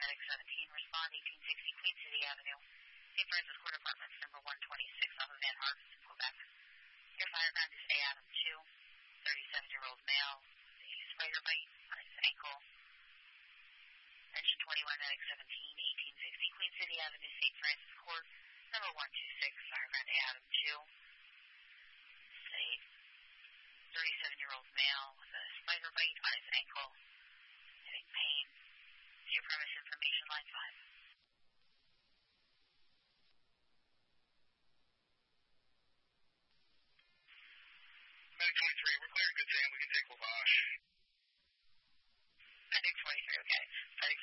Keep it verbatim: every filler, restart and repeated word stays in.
Medic seventeen, respond eighteen sixty Queen City Avenue, Saint Francis Court Apartments, number one twenty-six, off of Van Harvest, Quebec. Your fireground is A. Adam two, thirty-seven-year-old male, a spider bite on his ankle. Engine twenty-one, Medic seventeen, eighteen sixty Queen City Avenue, Saint Francis Court, number one twenty-six, fireground A. Adam two. A thirty-seven-year-old male with a spider bite on his ankle, having pain. To your premise information, line five. Medic twenty-three, we're clearing good jam. We can take Wabash. Medic twenty-three, okay. Medic